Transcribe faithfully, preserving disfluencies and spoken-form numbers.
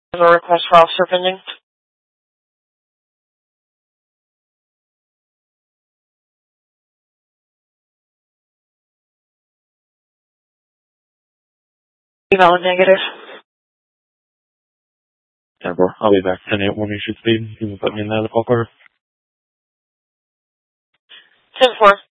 A request for officer pending. Valid negative. Yeah, bro. I'll be back. ten eight one, you should speed. You can put me in there, the call quarter. ten four.